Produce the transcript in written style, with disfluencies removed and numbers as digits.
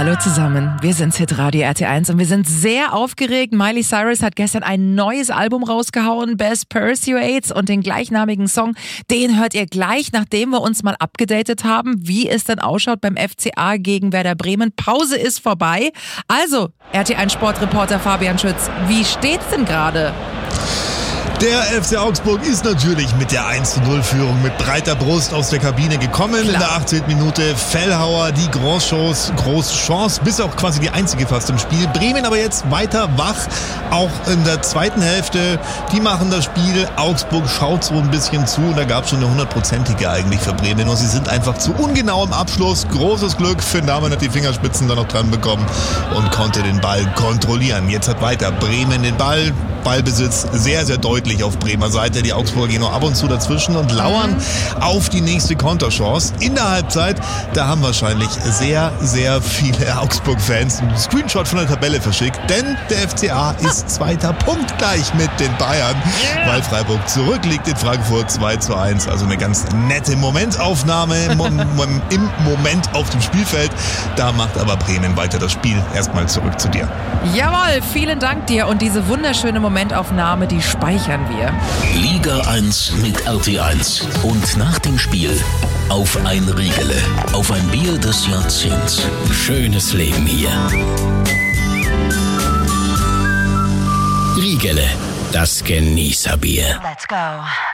Hallo zusammen, wir sind Hitradio RT1 und wir sind sehr aufgeregt. Miley Cyrus hat gestern ein neues Album rausgehauen, Best Pursuades, und den gleichnamigen Song, den hört ihr gleich, nachdem wir uns mal abgedatet haben, wie es denn ausschaut beim FCA gegen Werder Bremen. Pause ist vorbei. Also, RT1 Sportreporter Fabian Schütz, wie steht's denn gerade? Der FC Augsburg ist natürlich mit der 1:0-Führung mit breiter Brust aus der Kabine gekommen. Klar. In der 18. Minute Fellhauer, die große Chance, bis auch quasi die einzige fast im Spiel. Bremen aber jetzt weiter wach, auch in der zweiten Hälfte. Die machen das Spiel, Augsburg schaut so ein bisschen zu und da gab es schon eine 100%ige eigentlich für Bremen. Und sie sind einfach zu ungenau im Abschluss. Großes Glück, Finn Dahmen hat die Fingerspitzen dann noch dran bekommen und konnte den Ball kontrollieren. Jetzt hat weiter Bremen den Ball. Ballbesitz sehr, sehr deutlich auf Bremer Seite. Die Augsburger gehen noch ab und zu dazwischen und lauern auf die nächste Konterchance. In der Halbzeit, da haben wahrscheinlich sehr, sehr viele Augsburg-Fans einen Screenshot von der Tabelle verschickt, denn der FCA ist zweiter punktgleich mit den Bayern, weil Freiburg zurückliegt in Frankfurt 2:1. Also eine ganz nette Momentaufnahme im Moment auf dem Spielfeld. Da macht aber Bremen weiter das Spiel. Erstmal zurück zu dir. Jawohl, vielen Dank dir und diese wunderschöne Momentaufnahme, die speichern wir. Liga 1 mit RT1 und nach dem Spiel auf ein Riegele, auf ein Bier des Jahrzehnts. Schönes Leben hier. Riegele, das Genießerbier. Let's go.